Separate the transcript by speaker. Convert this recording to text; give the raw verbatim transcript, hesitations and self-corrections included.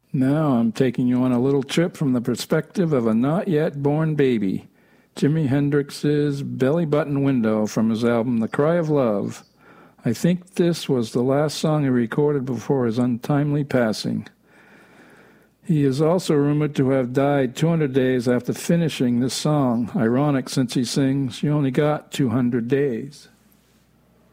Speaker 1: Now I'm taking you on a little trip from the perspective of a not-yet-born baby. Jimi Hendrix's Belly Button Window from his album The Cry of Love. I think this was the last song he recorded before his untimely passing. He is also rumored to have died two hundred days after finishing this song. Ironic, since he sings, "You only got two hundred days."